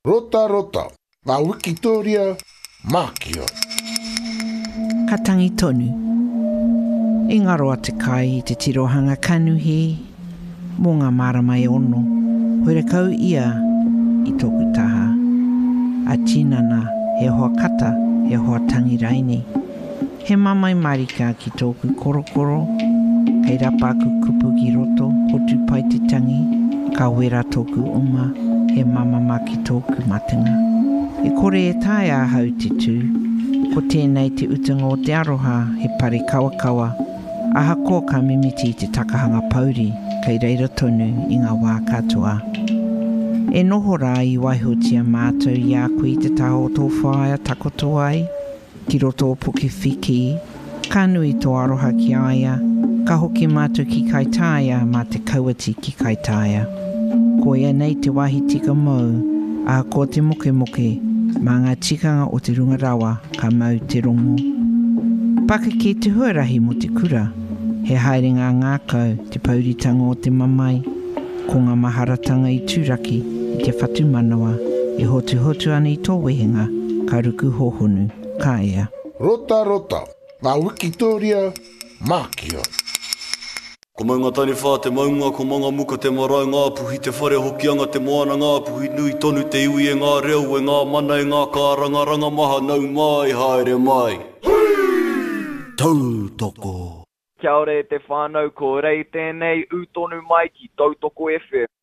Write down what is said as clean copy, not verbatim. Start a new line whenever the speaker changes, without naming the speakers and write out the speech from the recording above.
Rota rota, ngā Wikitoria, Mākio.
Ka tangi tonu. I ngaroa te kai i te tirohanga kanuhi, mō ngā maramai ono, hore kau ia i tōku taha. A tinana, he hoa kata, he hoa tangi raini. He mamai marika ki tōku korokoro, kei rapa aku kupu ki roto, hotu pai te tangi, ka wera tōku uma, he mamama ki tōku matinga. E kore e tae a hau te tū, ko tēnei te utanga o te aroha, he pare kawakawa, aha ko ka mimiti te takahanga pauri, kei reira tonu i ngā wā katoa. E noho rā i waihotia mātou i a koe te taho tō whaia takoto ai, ki roto o puke whiki, ka nui tō aroha ki aia, ka hoki mātou ki kai tāia mā te kauati ki kai tāia. Ko ia nei te wahi tika mau, a ko te moke moke, mā ngā tikanga o te runga rawa ka mau te rongo. Paka ki te huarahi mo te kura, he haerenga ngākau te pauritanga o te mamai, ko ngā maharatanga i tūraki i te whatu manawa, e hotu hotu ana i tō wehenga, ka ruku hohonu, ka ea.
Rota rota, ngā Wikitoria, Mākio.
Ko maunga tani whā te maunga, ko manga muka te marae ngā puhi, te whare hokianga te moana ngā puhi, nui tonu te iwi e ngā reo, e ngā mana e ngā kāranga, ranga maha nau mai, haere mai. Tautoko.
Kia ore te whānau, ko rei tēnei utonu mai ki Tautoko FM.